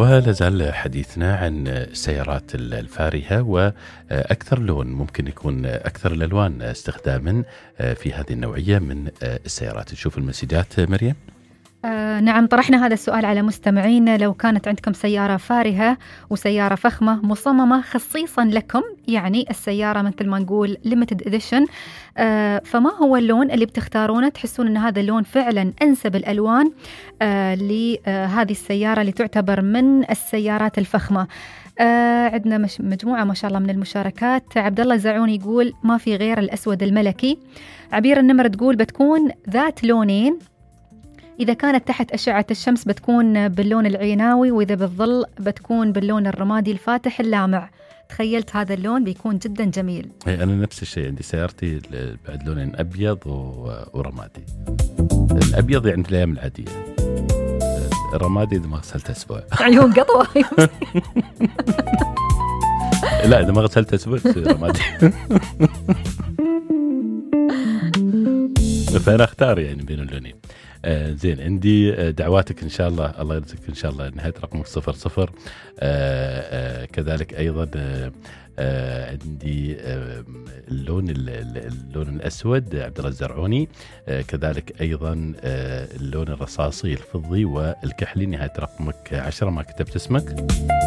ولا زال حديثنا عن السيارات الفارهة وأكثر لون ممكن يكون أكثر الألوان استخداما في هذه النوعية من السيارات. نشوف المسجات مريم. نعم، طرحنا هذا السؤال على مستمعين. لو كانت عندكم سيارة فارهة وسيارة فخمة مصممة خصيصا لكم، يعني السيارة مثل ما نقول limited edition، فما هو اللون اللي بتختارونه تحسون أن هذا اللون فعلا أنسب الألوان لهذه السيارة اللي تعتبر من السيارات الفخمة؟ عندنا مجموعة ما شاء الله من المشاركات. عبد الله الزعوني يقول ما في غير الأسود الملكي. عبير النمر تقول بتكون ذات لونين، إذا كانت تحت أشعة الشمس بتكون باللون العيناوي، وإذا بالظل بتكون باللون الرمادي الفاتح اللامع. تخيلت هذا اللون بيكون جدا جميل. أنا نفس الشيء، عندي سيارتي بعد لونين أبيض ورمادي. الأبيض يعني في الأيام العادية، الرمادي إذا ما غسلت أسبوع. عيون قطوة. لا إذا ما غسلت أسبوع رمادي. فأنا أختار يعني بين اللونين. زين، عندي دعواتك إن شاء الله، الله يرزقك إن شاء الله نهاية رقمك 00. كذلك أيضا عندي اللون الأسود عبد الله الزرعوني، كذلك أيضا اللون الرصاصي الفضي والكحلي نهاية رقمك 10. ما كتبت اسمك.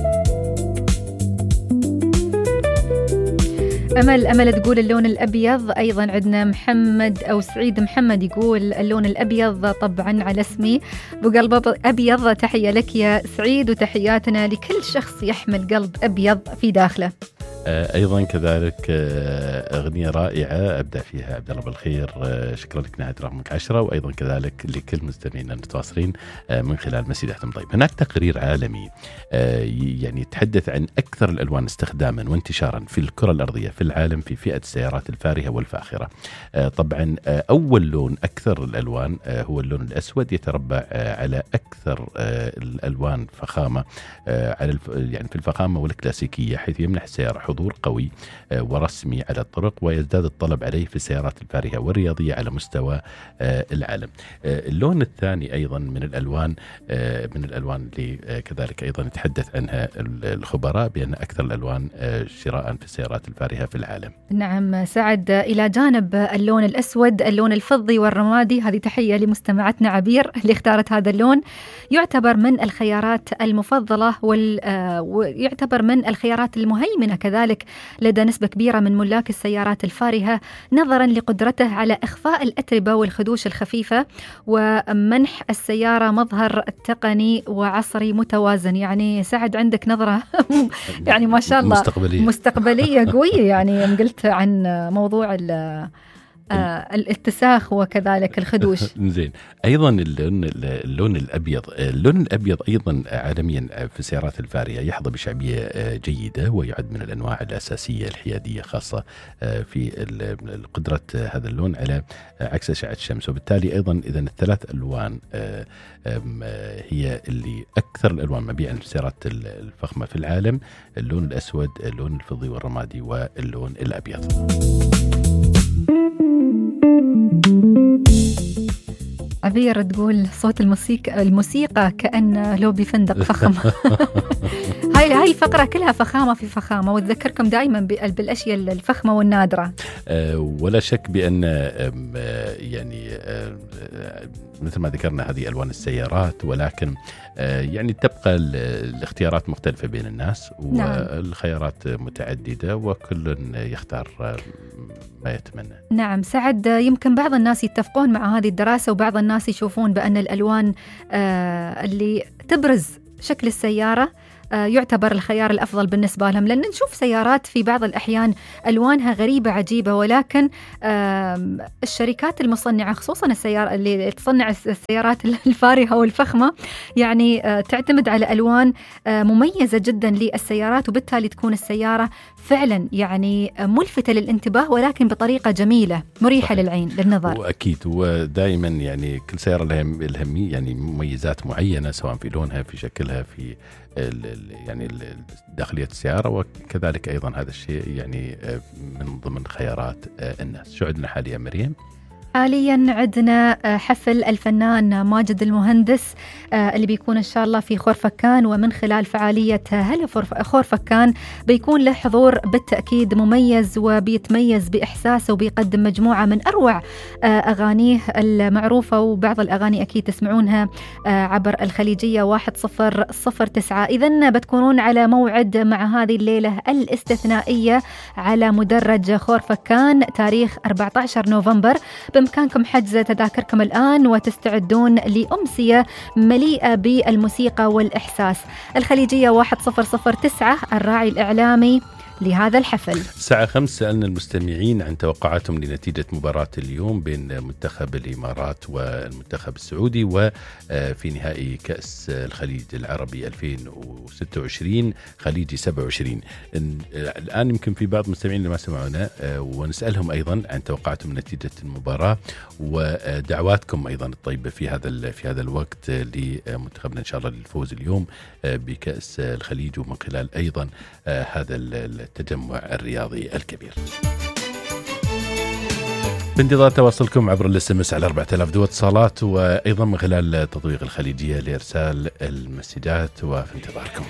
أمل تقول اللون الأبيض. أيضا عندنا محمد أو سعيد محمد يقول اللون الأبيض طبعا على اسمي، بقلب أبيض. تحية لك يا سعيد، وتحياتنا لكل شخص يحمل قلب أبيض في داخله. أيضا كذلك أغنية رائعة أبدأ فيها عبد الله بالخير، شكرا لك نهاية رقمك 10. وأيضا كذلك لكل مستمعينا المتواصلين من خلال مسيرتهم. طيب، هناك تقرير عالمي يعني يتحدث عن أكثر الألوان استخداما وانتشارا في الكرة الأرضية في العالم في فئة السيارات الفارهة والفاخرة. طبعا أول لون أكثر الألوان هو اللون الأسود، يتربع على أكثر الألوان فخامة على يعني في الفخامة والكلاسيكية، حيث يمنح السيارة حضور قوي ورسمي على الطرق، ويزداد الطلب عليه في السيارات الفارهة والرياضية على مستوى العالم. اللون الثاني أيضا من الألوان اللي كذلك أيضا يتحدث عنها الخبراء بأن أكثر الألوان شراء في السيارات الفارهة في العالم. نعم سعد، إلى جانب اللون الأسود اللون الفضي والرمادي، هذه تحية لمستمعتنا عبير اللي اختارت هذا اللون، يعتبر من الخيارات المفضلة ويعتبر من الخيارات المهيمنة كذلك لدى نسبة كبيرة من ملاك السيارات الفارهة، نظرا لقدرته على إخفاء الأتربة والخدوش الخفيفة ومنح السيارة مظهر تقني وعصري متوازن. يعني سعد عندك نظرة يعني ما شاء الله مستقبلية قوية، يعني قلت عن موضوع الاتساخ وكذلك الخدوش. زين، ايضا اللون الابيض ايضا عالميا في السيارات الفارهه يحظى بشعبيه جيده، ويعد من الانواع الاساسيه الحياديه، خاصه في قدره هذا اللون على عكس اشعه الشمس. وبالتالي ايضا اذا الثلاث الوان هي اللي اكثر الالوان مبيعا في السيارات الفخمه في العالم: اللون الاسود، اللون الفضي والرمادي، واللون الابيض. عبير تقول صوت الموسيقى كأن لوبي فندق فخم. هاي الفقرة كلها فخامة في فخامة، وتذكركم دائما بالأشياء الفخمة والنادرة. ولا شك بأن يعني مثل ما ذكرنا هذه ألوان السيارات، ولكن يعني تبقى الاختيارات مختلفة بين الناس، والخيارات متعددة، وكل يختار ما يتمنى. نعم سعد، يمكن بعض الناس يتفقون مع هذه الدراسة، وبعض الناس يشوفون بأن الألوان اللي تبرز شكل السيارة يعتبر الخيار الأفضل بالنسبة لهم، لأن نشوف سيارات في بعض الأحيان ألوانها غريبة عجيبة، ولكن الشركات المصنعة خصوصا السيارة اللي تصنع السيارات الفارهة والفخمة يعني تعتمد على ألوان مميزة جدا للسيارات، وبالتالي تكون السيارة فعلا يعني ملفتة للانتباه، ولكن بطريقة جميلة مريحة صحيح. للعين للنظر. وأكيد، ودائما يعني كل سيارة لها يعني مميزات معينة، سواء في لونها، في شكلها، في يعني داخلية السيارة، وكذلك أيضا هذا الشيء يعني من ضمن خيارات الناس. شو عندنا حاليا مريم؟ حاليا عندنا حفل الفنان ماجد المهندس اللي بيكون إن شاء الله في خورفكان، ومن خلال فعالية هلا خورفكان بيكون له حضور بالتأكيد مميز، وبيتميز بإحساسه، وبيقدم مجموعة من أروع أغانيه المعروفة، وبعض الأغاني أكيد تسمعونها عبر الخليجية 1009. إذن بتكونون على موعد مع هذه الليلة الاستثنائية على مدرج خورفكان تاريخ 14 نوفمبر. بإمكانكم حجز تذاكركم الآن وتستعدون لأمسية مليئة بالموسيقى والإحساس. الخليجية 1009 الراعي الإعلامي لهذا الحفل. الساعة 5 سألنا المستمعين عن توقعاتهم لنتيجة مباراة اليوم بين منتخب الإمارات والمنتخب السعودي، وفي نهائي كأس الخليج العربي 2026 خليجي 27. الآن يمكن في بعض المستمعين اللي ما سمعونا ونسألهم أيضا عن توقعاتهم نتيجة المباراة، ودعواتكم أيضا الطيبة في هذا الوقت لمنتخبنا إن شاء الله للفوز اليوم بكأس الخليج، ومن خلال أيضا هذا التجمع الرياضي الكبير. بانتظار تواصلكم عبر الاس على 4000 دو اتصالات، وأيضا من خلال تطبيق الخليجية لإرسال المسجات، وفي انتظاركم.